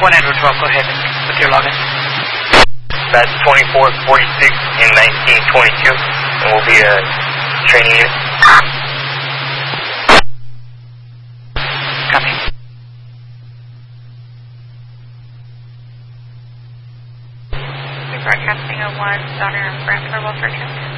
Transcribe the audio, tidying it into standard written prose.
1 Edward 12, go ahead with your login. That's 2446 in 1922, and we'll be a training unit. Copy. We're broadcasting a 1 Saturn Brant for Welfare Trip.